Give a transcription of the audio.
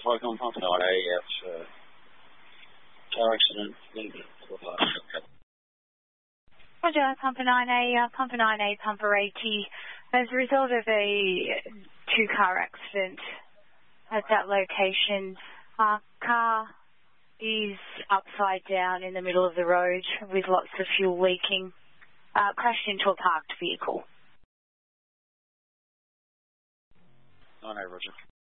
Pike on Pump 9A, car accident. Roger, Pumper 9A, Pumper 80. As a result of a two-car accident at that location, our car is upside down in the middle of the road with lots of fuel leaking, crashed into a parked vehicle. Oh, no, Roger.